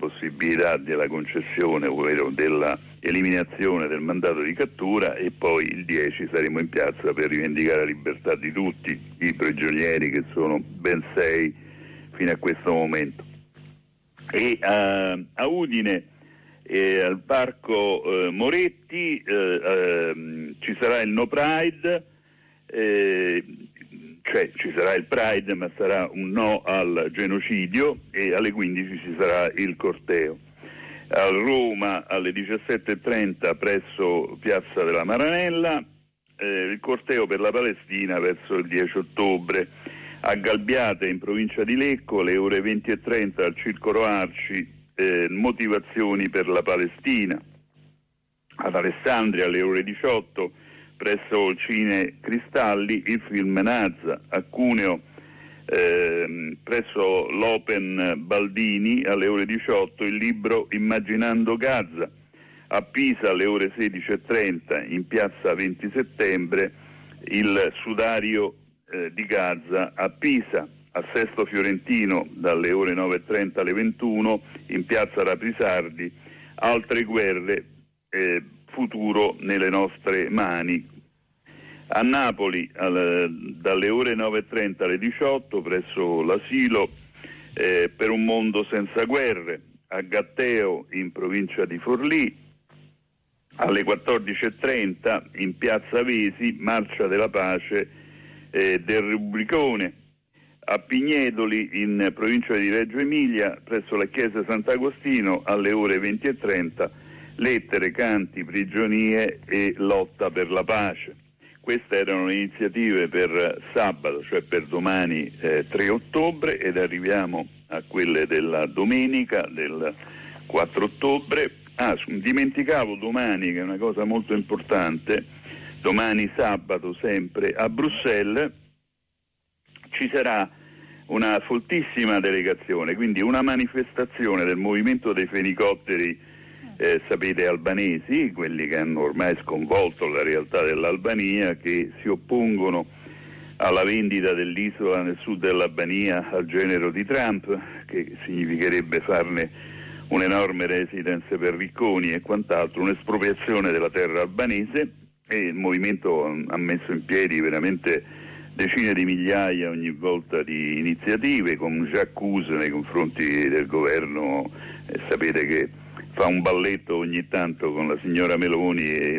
possibilità della concessione, ovvero della eliminazione del mandato di cattura, e poi il 10 saremo in piazza per rivendicare la libertà di tutti i prigionieri, che sono ben 6 fino a questo momento. E a Udine, al parco Moretti, ci sarà il No Pride, cioè ci sarà il Pride, ma sarà un no al genocidio, e alle 15 ci sarà il corteo. A Roma alle 17:30 presso Piazza della Maranella, il corteo per la Palestina verso il 10 ottobre. A Galbiate, in provincia di Lecco, alle ore 20:30 al Circolo Arci, motivazioni per la Palestina. Ad Alessandria alle ore 18 presso il Cine Cristalli il film Nazza. A Cuneo presso l'Open Baldini alle ore 18 il libro Immaginando Gaza. A Pisa alle ore 16:30 in piazza 20 settembre il sudario di Gaza a Pisa. A Sesto Fiorentino dalle ore 9:30 alle 21 in piazza Raprisardi altre guerre, futuro nelle nostre mani. A Napoli dalle ore 9:30 alle 18 presso l'asilo per un mondo senza guerre. A Gatteo in provincia di Forlì alle 14:30 in piazza Vesi marcia della pace del Rubricone. A Pignedoli in provincia di Reggio Emilia presso la chiesa Sant'Agostino alle ore 20:30 lettere, canti, prigionie e lotta per la pace. Queste erano le iniziative per sabato, cioè per domani 3 ottobre, ed arriviamo a quelle della domenica del 4 ottobre. Dimenticavo domani, che è una cosa molto importante, domani sabato sempre a Bruxelles ci sarà una foltissima delegazione, quindi una manifestazione del movimento dei fenicotteri, sapete, albanesi, quelli che hanno ormai sconvolto la realtà dell'Albania, che si oppongono alla vendita dell'isola nel sud dell'Albania al genero di Trump, che significherebbe farne un'enorme residence per ricconi e quant'altro, un'espropriazione della terra albanese. E il movimento ha messo in piedi veramente decine di migliaia ogni volta di iniziative, con accuse nei confronti del governo. Sapete che fa un balletto ogni tanto con la signora Meloni e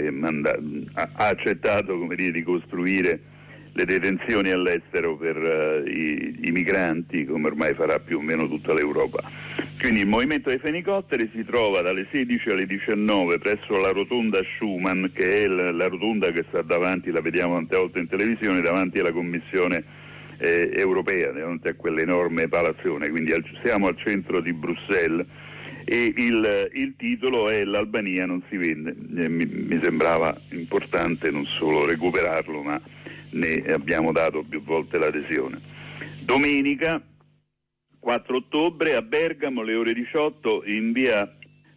ha accettato, come dire, di costruire le detenzioni all'estero per i migranti, come ormai farà più o meno tutta l'Europa. Quindi il movimento dei fenicotteri si trova dalle 16 alle 19 presso la rotonda Schumann, che è la rotonda che sta davanti, la vediamo tante volte in televisione, davanti alla Commissione europea, davanti a quell'enorme palazzone. Quindi siamo al centro di Bruxelles, e il titolo è L'Albania non si vende. Mi sembrava importante non solo recuperarlo, ma ne abbiamo dato più volte l'adesione. Domenica 4 ottobre a Bergamo alle ore 18 in via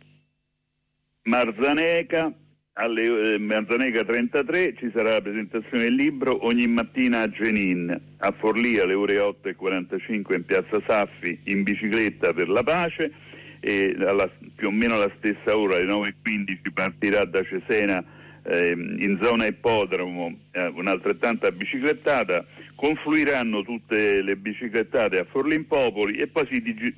Marzaneca, Marzaneca 33 ci sarà la presentazione del libro Ogni mattina a Genin. A Forlì alle ore 8:45 in piazza Saffi in bicicletta per la pace, e più o meno alla stessa ora alle 9:15 partirà da Cesena in zona ippodromo un'altrettanta biciclettata. Confluiranno tutte le biciclettate a Forlimpopoli e poi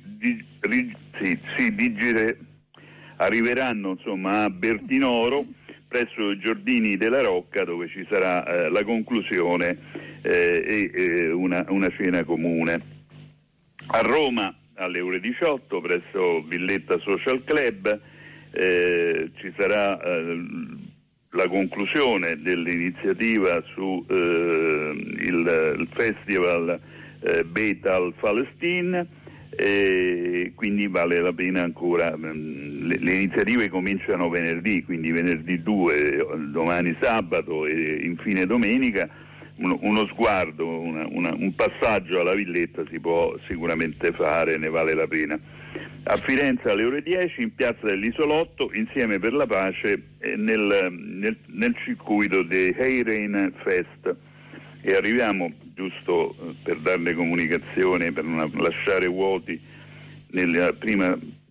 arriveranno insomma a Bertinoro presso i Giardini della Rocca, dove ci sarà la conclusione e una cena comune. A Roma alle ore 18 presso Villetta Social Club ci sarà la conclusione dell'iniziativa su il festival Beit al-Palestine, quindi vale la pena ancora. Le iniziative cominciano venerdì, quindi venerdì 2, domani sabato e infine domenica. Uno sguardo, un passaggio alla Villetta si può sicuramente fare, ne vale la pena. A Firenze alle ore 10 in piazza dell'Isolotto, Insieme per la pace, nel circuito dei Heirein Fest. E arriviamo, giusto per darle comunicazione, per non lasciare vuoti, nella prima